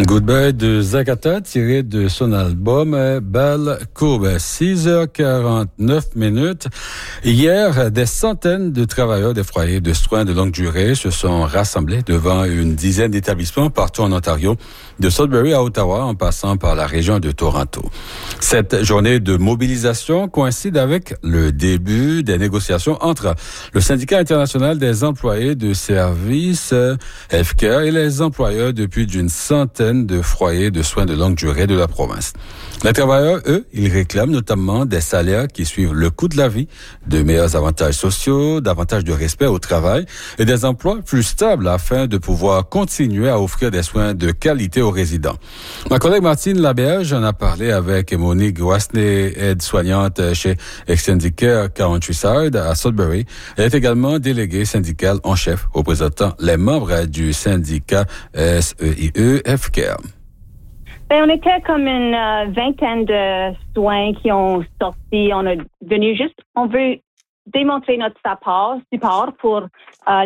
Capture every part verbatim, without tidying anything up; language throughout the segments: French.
Goodbye de Zakata, tiré de son album Belle Courbe. six heures quarante-neuf minutes. Hier, des centaines de travailleurs des foyers de soins de longue durée se sont rassemblés devant une dizaine d'établissements partout en Ontario, de Sudbury à Ottawa, en passant par la région de Toronto. Cette journée de mobilisation coïncide avec le début des négociations entre le Syndicat international des employés de services Healthcare et les employeurs depuis d'une centaine de foyers de soins de longue durée de la province. Les travailleurs, eux, ils réclament notamment des salaires qui suivent le coût de la vie, de meilleurs avantages sociaux, davantage de respect au travail et des emplois plus stables afin de pouvoir continuer à offrir des soins de qualité aux résidents. Ma collègue Martine Laberge en a parlé avec Monique Wasney, aide-soignante chez Extendicare Countryside à Sudbury. Elle est également déléguée syndicale en chef représentant les membres du syndicat S E I E Healthcare. Ben, on était comme une euh, vingtaine de soins qui ont sorti. On est venu juste, on veut démontrer notre support, support pour euh,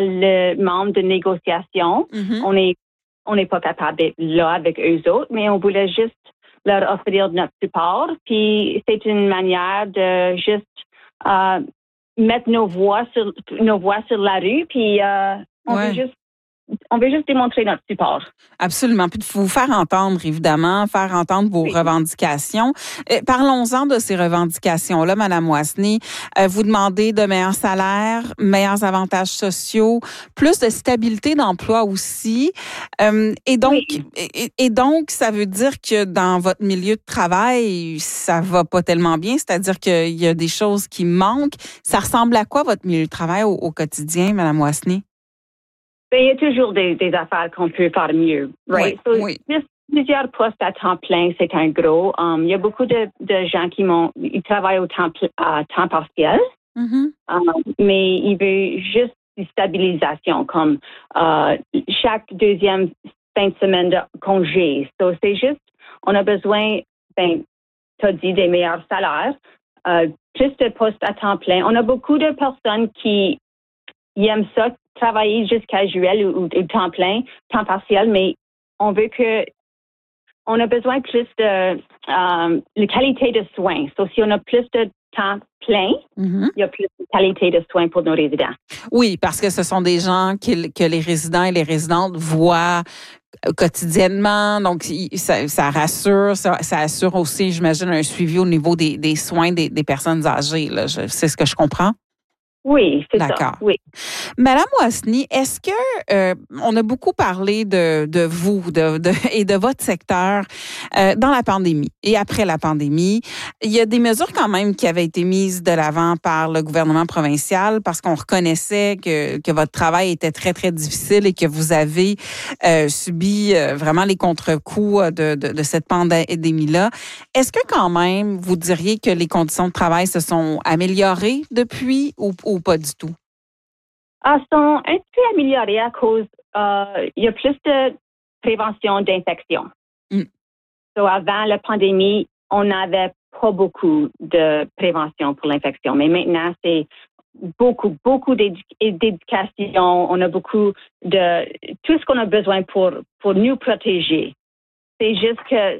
le membre de négociation. Mm-hmm. On est, on n'est pas capable d'être là avec eux autres, mais on voulait juste leur offrir notre support. Puis c'est une manière de juste euh, mettre nos voix sur nos voix sur la rue. Puis euh, on ouais. veut juste On veut juste démontrer notre support. Absolument. Puis de vous faire entendre, évidemment, faire entendre vos oui. revendications. Euh, parlons-en de ces revendications-là, Madame Wasney. Euh, vous demandez de meilleurs salaires, meilleurs avantages sociaux, plus de stabilité d'emploi aussi. Euh, et donc, oui. et, et donc, ça veut dire que dans votre milieu de travail, ça va pas tellement bien. C'est-à-dire qu'il y a des choses qui manquent. Ça ressemble à quoi votre milieu de travail au, au quotidien, Madame Wasney? Ben, il y a toujours des, des affaires qu'on peut faire mieux, right? Oui, so, oui. Plusieurs postes à temps plein, c'est un gros. Um, il y a beaucoup de, de gens qui m'ont, ils travaillent au temps, à temps partiel, mm-hmm. um, mais ils veulent juste une stabilisation, comme uh, chaque deuxième fin de semaine de congé. So, c'est juste, on a besoin, ben, tu as dit, des meilleurs salaires, uh, plus de postes à temps plein. On a beaucoup de personnes qui ils aiment ça, travailler juste casuel ou, ou, ou temps plein, temps partiel, mais on veut que, on a besoin plus de euh, la qualité de soins. Donc, si on a plus de temps plein, mm-hmm. il y a plus de qualité de soins pour nos résidents. Oui, parce que ce sont des gens que, que les résidents et les résidentes voient quotidiennement, donc ça, ça rassure, ça, ça assure aussi, j'imagine, un suivi au niveau des, des soins des, des personnes âgées. Là. Je, c'est ce que je comprends? Oui, c'est D'accord. ça. Oui. Madame Wasney, est-ce que euh, on a beaucoup parlé de, de vous de, de, et de votre secteur euh, dans la pandémie et après la pandémie? Il y a des mesures quand même qui avaient été mises de l'avant par le gouvernement provincial parce qu'on reconnaissait que, que votre travail était très, très difficile et que vous avez euh, subi euh, vraiment les contre-coups de, de, de cette pandémie-là. Est-ce que quand même, vous diriez que les conditions de travail se sont améliorées depuis ou, ou pas du tout? Elles sont un peu améliorées à cause euh, il y a plus de prévention d'infection. Mm. So, avant la pandémie, on n'avait pas beaucoup de prévention pour l'infection, mais maintenant, c'est beaucoup, beaucoup d'édu- d'éducation. On a beaucoup de tout ce qu'on a besoin pour, pour nous protéger. C'est juste que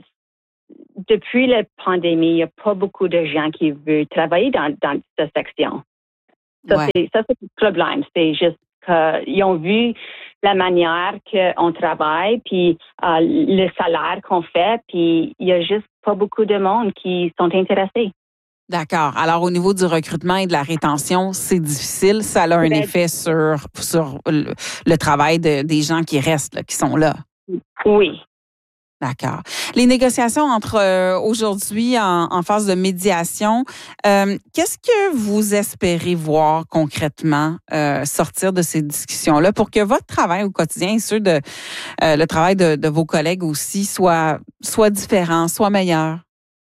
depuis la pandémie, il n'y a pas beaucoup de gens qui veulent travailler dans, dans cette section. Ça, ouais. c'est, ça, c'est le problème. C'est juste qu'ils ont vu la manière qu'on travaille, puis euh, le salaire qu'on fait, puis il n'y a juste pas beaucoup de monde qui sont intéressés. D'accord. Alors, au niveau du recrutement et de la rétention, c'est difficile. Ça a un effet sur, sur le, le travail de, des gens qui restent, là, qui sont là. Oui. D'accord. Les négociations entre euh, aujourd'hui en, en phase de médiation, euh, qu'est-ce que vous espérez voir concrètement euh, sortir de ces discussions-là pour que votre travail au quotidien et ceux de euh, le travail de, de vos collègues aussi soit soit différent, soit meilleur?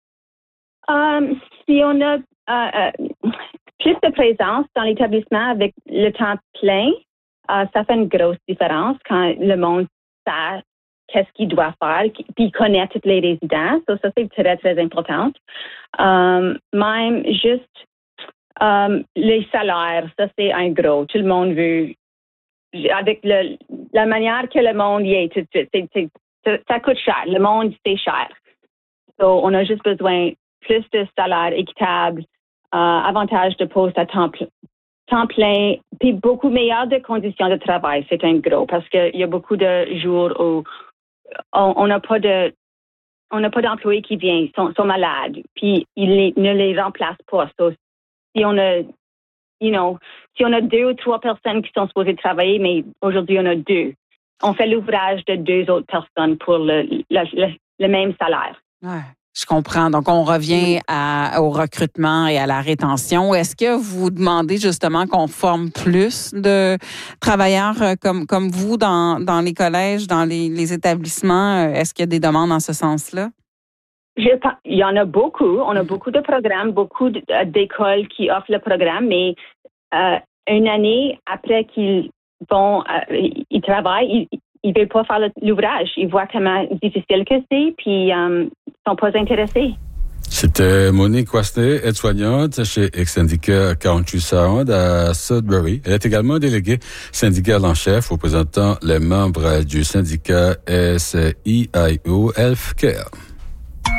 Um, si on a euh, plus de présence dans l'établissement avec le temps plein, euh, ça fait une grosse différence quand le monde sait qu'est-ce qu'il doit faire, puis connaît tous les résidents. So, ça, c'est très, très important. Um, même juste um, les salaires, ça, c'est un gros. Tout le monde veut, avec le, la manière que le monde y est, c'est, c'est, c'est ça, ça coûte cher. Le monde, c'est cher. So, on a juste besoin plus de salaire équitable, euh, avantage de poste à temps, temps plein, puis beaucoup meilleures de conditions de travail. C'est un gros parce qu'il y a beaucoup de jours où on n'a pas de on n'a pas d'employés qui viennent, sont, sont malades, puis ils les, ne les remplacent pas. So, si on a, you know, si on a deux ou trois personnes qui sont supposées travailler, mais aujourd'hui on a deux, on fait l'ouvrage de deux autres personnes pour le, le, le, le même salaire. Ouais. Je comprends. Donc, on revient à, au recrutement et à la rétention. Est-ce que vous demandez justement qu'on forme plus de travailleurs comme, comme vous dans, dans les collèges, dans les, les établissements? Est-ce qu'il y a des demandes en ce sens-là? Je, il y en a beaucoup. On a beaucoup de programmes, beaucoup d'écoles qui offrent le programme, mais euh, une année après qu'ils vont, euh, ils travaillent, ils, ils veulent pas faire l'ouvrage. Ils voient comment difficile que c'est, puis euh, ils sont pas intéressés. C'était Monique Wasney, aide-soignante chez Ex-Syndicat Country Sound à Sudbury. Elle est également déléguée syndicale en chef représentant les membres du syndicat S I I O Healthcare.